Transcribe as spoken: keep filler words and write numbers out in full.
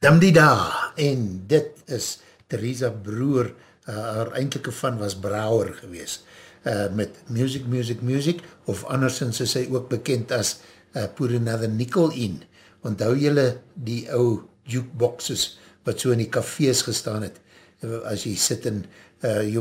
Damdida, en dit is Theresa Broer, uh, haar eindelike van was Brouwer gewees, uh, met Music, Music, Music, of andersins is sy ook bekend as uh, Put Another Nickel In. Onthou jylle die ou jukeboxes, wat so in die cafés gestaan het, as jy sit in, uh,